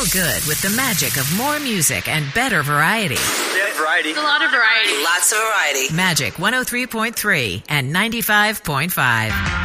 Feel good with the magic of more music and better variety. Yeah, variety. A lot of variety. Lots of variety. Magic 103.3 and 95.5.